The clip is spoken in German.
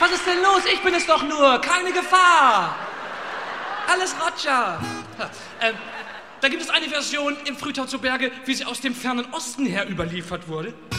was ist denn los? Ich bin es doch nur. Keine Gefahr. Alles Roger. Da gibt es eine Version im Frühtau zu Berge, wie sie aus dem fernen Osten her überliefert wurde.